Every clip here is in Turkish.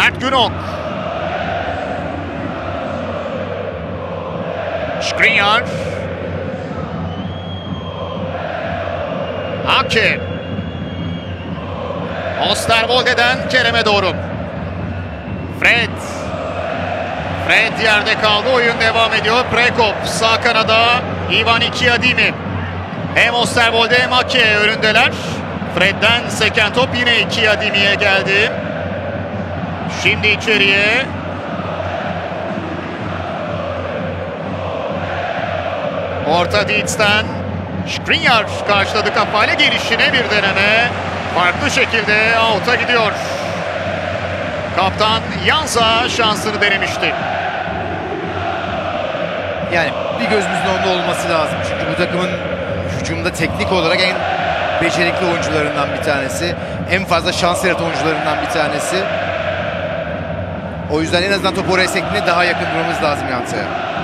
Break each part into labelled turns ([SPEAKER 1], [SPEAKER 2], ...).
[SPEAKER 1] Mert Günok. Skriniar. Hakem. Osterwolde'den Kerem'e doğru. Fred yerde kaldı. Oyun devam ediyor. Prekop sağ kanada. Ivan Ikiadimi. Hem Osterwolde hem Ake önündeler. Fred'den seken top yine Ikiadimi'ye geldi. Şimdi içeriye. Orta Diets'ten Skriniar karşıladı kafayla, gelişine bir deneme. Farklı şekilde out'a gidiyor. Kaptan Jansa şansını denemişti.
[SPEAKER 2] Yani bir gözümüzün onda olması lazım. Çünkü bu takımın hücumda teknik olarak en becerikli oyuncularından bir tanesi. En fazla şans yaratan oyuncularından bir tanesi. O yüzden en azından top oraya sektiğinde daha yakın durmamız lazım Jansa'ya.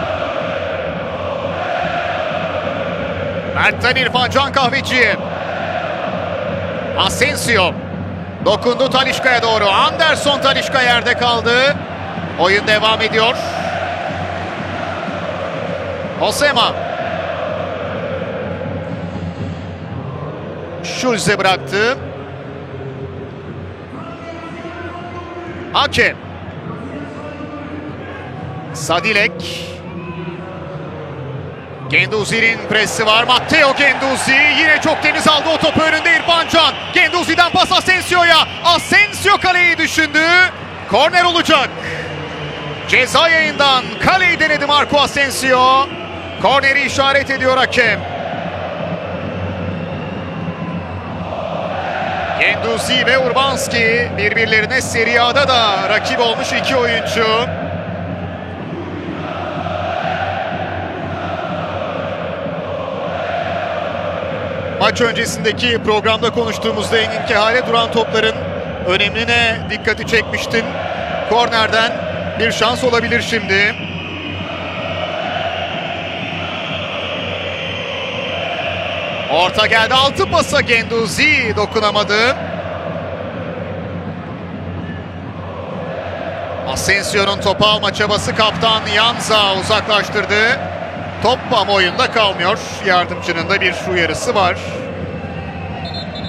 [SPEAKER 1] Mert'ten İrfan Can Kahveci'ye. Asensio. Dokundu Talisca'ya doğru. Anderson Talisca yerde kaldı. Oyun devam ediyor. Hosema. Schulze bıraktı. Hakem. Sadilek. Genduzi'nin presi var. Matteo Genduzi yine çok temiz aldı o topu, önünde İrfan Can. Genduzi'den pas Asensio'ya. Asensio kaleyi düşündü. Korner olacak. Ceza yayından kaleyi denedi Marco Asensio. Korneri işaret ediyor hakem. Genduzi ve Urbanski birbirlerine Serie A'da da rakip olmuş iki oyuncu. Maç öncesindeki programda konuştuğumuzda Engin Kehale duran topların önemine dikkati çekmiştin. Kornerden bir şans olabilir şimdi. Orta geldi, altı pasa Genduzi dokunamadı. Asensio'nun topu alma çabası, kaptan Jansa uzaklaştırdı. Top ama oyunda kalmıyor. Yardımcının da bir uyarısı var.